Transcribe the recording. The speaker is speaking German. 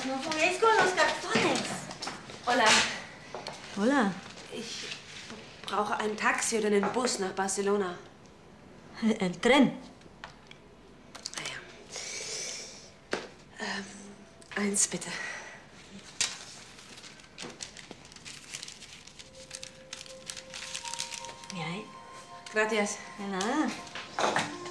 no juguéis con los cartones. Hola. Hola. Ich brauche ein Taxi oder einen Bus nach Barcelona. El tren. Ah ja. Eins bitte. ¿Qué hay? Gracias. De nada.